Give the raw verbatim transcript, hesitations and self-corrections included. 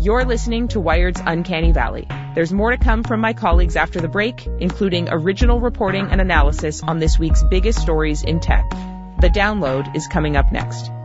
You're listening to Wired's Uncanny Valley. There's more to come from my colleagues after the break, including original reporting and analysis on this week's biggest stories in tech. The Download is coming up next.